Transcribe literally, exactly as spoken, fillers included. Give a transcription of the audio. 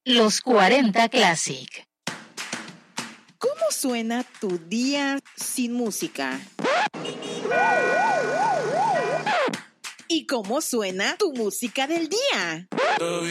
Los cuarenta Classic. ¿Cómo suena tu día sin música? ¿Y cómo suena tu música del día?